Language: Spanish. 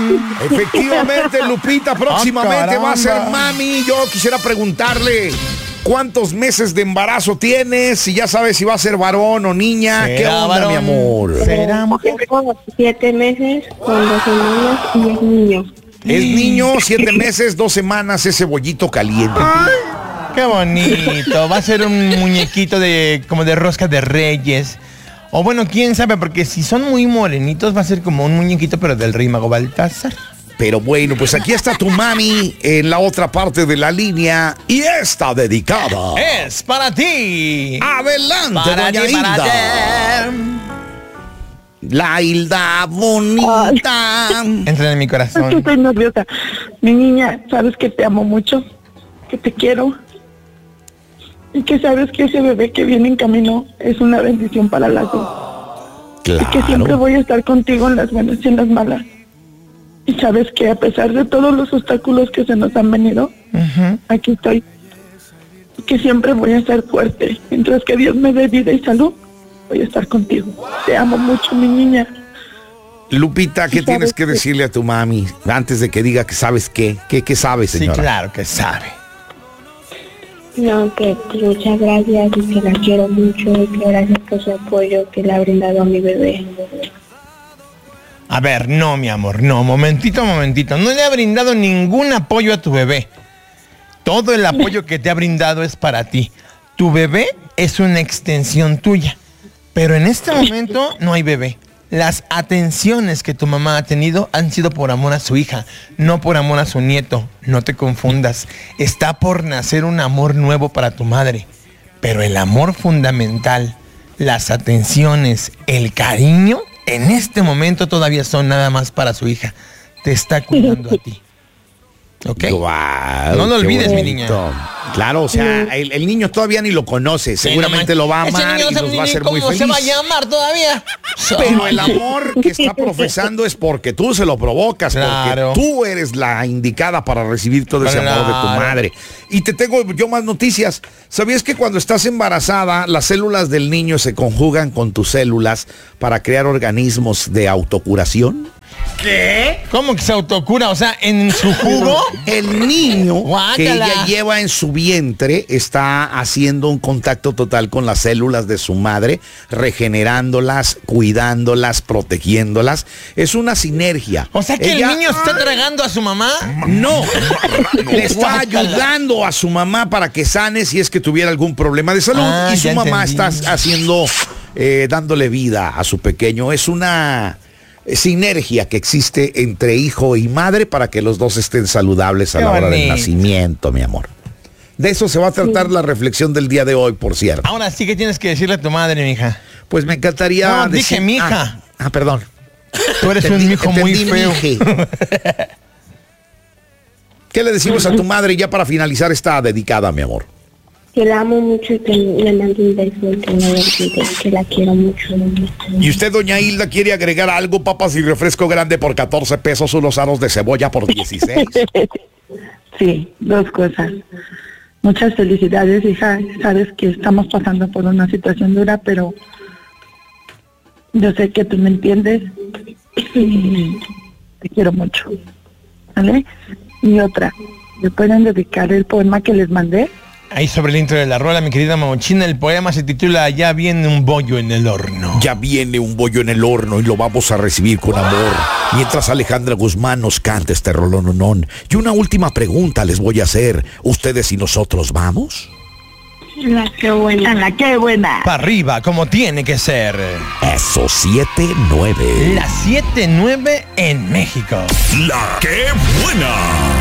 Efectivamente, Lupita, próximamente va a ser mami. Yo quisiera preguntarle cuántos meses de embarazo tienes, si ya sabes si va a ser varón o niña. ¿Qué onda, varón, mi amor? ¿Será mujer? Tengo 7 meses con 2 semanas y es niño. Es niño, 7 meses, 2 semanas, ese bollito caliente. Ay, qué bonito. Va a ser un muñequito como de rosca de reyes. O bueno, quién sabe, porque si son muy morenitos va a ser como un muñequito, pero del Rey Mago Baltasar. Pero bueno, pues aquí está tu mami en la otra parte de la línea y está dedicada. Es para ti. Adelante, para doña ti, Hilda. Para ti. La Hilda bonita. Entra en mi corazón. Estoy nerviosa. Mi niña, sabes que te amo mucho, que te quiero. Y que sabes que ese bebé que viene en camino es una bendición para las dos. Claro. Y que siempre voy a estar contigo en las buenas y en las malas. Y sabes que a pesar de todos los obstáculos que se nos han venido, aquí estoy. Y que siempre voy a estar fuerte. Mientras que Dios me dé vida y salud, voy a estar contigo. Te amo mucho, mi niña. Lupita, ¿qué tienes que decirle a tu mami antes de que diga que sabes qué? ¿Qué sabes, señora? Sí, claro que sabe. No, que muchas gracias y que la quiero mucho y que gracias por su apoyo que le ha brindado a mi bebé. A ver, no, mi amor, no, momentito. No le ha brindado ningún apoyo a tu bebé. Todo el apoyo que te ha brindado es para ti. Tu bebé es una extensión tuya. Pero en este momento no hay bebé. Las atenciones que tu mamá ha tenido han sido por amor a su hija, no por amor a su nieto. No te confundas. Está por nacer un amor nuevo para tu madre. Pero el amor fundamental, las atenciones, el cariño, en este momento todavía son nada más para su hija. Te está cuidando a ti. ¿Ok? Wow, no lo olvides, mi niña. Claro, o sea, el niño todavía ni lo conoce. Seguramente lo va a amar y nos va a hacer muy feliz. ¿Cómo se va a llamar todavía? Pero el amor que está profesando es porque tú se lo provocas, claro. Porque tú eres la indicada para recibir todo ese amor de tu madre. Y te tengo yo más noticias. ¿Sabías que cuando estás embarazada, las células del niño se conjugan con tus células para crear organismos de autocuración? ¿Qué? ¿Cómo que se autocura? O sea, en su jugo. El niño Guácala. que ella lleva en su vientre está haciendo un contacto total con las células de su madre, regenerándolas, cuidándolas, protegiéndolas. Es una sinergia. O sea que el niño está tragando a su mamá. No, le está ayudando a su mamá para que sane si es que tuviera algún problema de salud. Y su mamá está haciendo, dándole vida a su pequeño. Es una sinergia que existe entre hijo y madre para que los dos estén saludables a la hora del nacimiento, mi amor. De eso se va a tratar la reflexión del día de hoy, por cierto. Ahora sí que tienes que decirle a tu madre, mija. Pues me encantaría no, dije mija. Perdón. Tú eres un hijo muy feo. ¿Qué le decimos a tu madre ya para finalizar esta dedicada, mi amor? Que la amo mucho y que le mando un beso y que no me olvide, que la quiero mucho. ¿Y usted, doña Hilda, quiere agregar algo? Papas y refresco grande por 14 pesos, unos aros de cebolla por 16. Sí, 2 cosas. Muchas felicidades, hija. Sabes que estamos pasando por una situación dura, pero yo sé que tú me entiendes y te quiero mucho. ¿Vale? Y otra, ¿me pueden dedicar el poema que les mandé? Ahí sobre el intro de la rola, mi querida Mamochina, el poema se titula Ya viene un bollo en el horno. Ya viene un bollo en el horno y lo vamos a recibir con amor. Mientras Alejandra Guzmán nos canta este rolononón. Y una última pregunta les voy a hacer. ¿Ustedes y nosotros vamos? La que buena. La que buena. Para arriba, como tiene que ser. Eso, 7-9. La 7-9 en México. La que buena.